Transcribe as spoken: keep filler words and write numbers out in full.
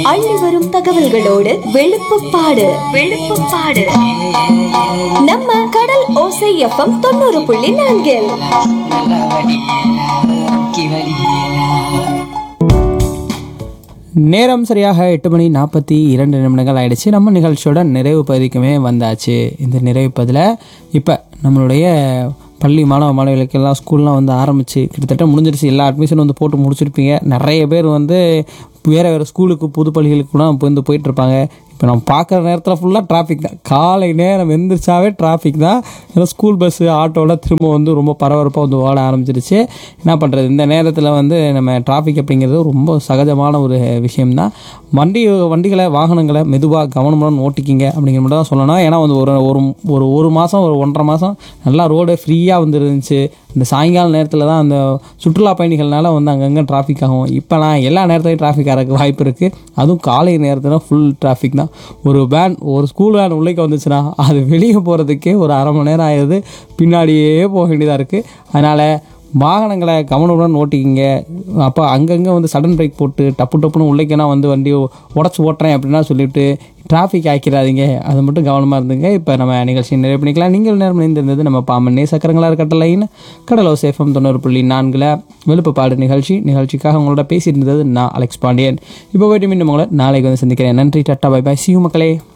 அள்ளி வரும் தகவல்களோடு வெளுப்புப்பாடு வெளுப்புப்பாடு நம்ம கடல் ஓசை எஃப்எம் தொண்ணூறு புள்ளி நான்கில். நேரம் சரியாக எட்டு மணி நாற்பத்தி இரண்டு நிமிடங்கள் ஆயிடுச்சு. நம்ம நிகழ்ச்சியோட நிறைவு பகுதிக்குமே வந்தாச்சு. இந்த நிறைவு பதில் இப்போ நம்மளுடைய பள்ளி மாணவ மாணவிகளுக்கெல்லாம் ஸ்கூல்லாம் வந்து ஆரம்பித்து கிட்டத்தட்ட முடிஞ்சிருச்சு. எல்லா அட்மிஷன் வந்து போட்டு முடிச்சிருப்பீங்க. நிறைய பேர் வந்து வேறு வேறு ஸ்கூலுக்கு புது பள்ளிகளுக்கு கூட இப்போ வந்து போயிட்டுருப்பாங்க. இப்போ நம்ம பார்க்குற நேரத்தில் ஃபுல்லாக டிராஃபிக் தான். காலை நேரம் எந்திரிச்சாவே டிராஃபிக் தான். ஏன்னா ஸ்கூல் பஸ்ஸு ஆட்டோலாம் திரும்ப வந்து ரொம்ப பரபரப்பாக வந்து ஓட ஆரம்பிச்சிருச்சு. என்ன பண்ணுறது, இந்த நேரத்தில் வந்து நம்ம டிராஃபிக் அப்படிங்கிறது ரொம்ப சகஜமான ஒரு விஷயம்தான். வண்டி வண்டிகளை வாகனங்களை மெதுவாக கவனமுடன் ஓட்டிக்கிங்க அப்படிங்கிற மட்டும் தான் சொல்லணும். ஏன்னா வந்து ஒரு ஒரு ஒரு ஒரு மாதம் ஒரு ஒன்றரை மாதம் நல்லா ரோடு ஃப்ரீயாக வந்து இருந்துச்சு. இந்த சாயங்கால நேரத்தில் தான் அந்த சுற்றுலா பயணிகள்னால வந்து அங்கங்கே டிராஃபிக் ஆகும். இப்போலாம் எல்லா நேரத்துலையும் டிராஃபிக் ஆகிறதுக்கு வாய்ப்பு இருக்குது. அதுவும் காலை நேரத்தில் ஃபுல் டிராஃபிக் தான். ஒரு வேன் ஒரு ஸ்கூல் வேன் உள்ளே வந்துச்சுன்னா அது வெளியே போகிறதுக்கே ஒரு அரை மணி நேரம் ஆயிடுது. பின்னாடியே போக வேண்டியதாக இருக்குது. அதனால் வாகனங்களை கவனமுடன் ஓட்டிக்கிங்க. அப்போ அங்கங்கே வந்து சடன் பிரேக் போட்டு டப்பு டப்புன்னு உள்ளேக்கேனா வந்து வண்டியை உடச்சி ஓட்டுறேன் அப்படின்னா சொல்லிவிட்டு டிராஃபிக் ஆக்கிடாதீங்க. அது மட்டும் கவனமாக இருந்துங்க. இப்போ நம்ம நிகழ்ச்சியை நிறைவு பண்ணிக்கலாம். நீங்கள் நேரம் இணைந்திருந்தது நம்ம பாமன் நேசக்கரங்களாக இருக்கட்டலைன்னு கடலோ சேஃபம் தொண்ணூறு புள்ளி நான்கில் வெளுப்புப்பாடு நிகழ்ச்சி நிகழ்ச்சிக்காக உங்களோட பேசியிருந்தது நான் அலெக்ஸ் பாண்டியன். இப்போ போய்ட்டு மீண்டும் உங்களை நாளைக்கு வந்து சந்திக்கிறேன். நன்றி, tata, bye bye, C you மக்களே.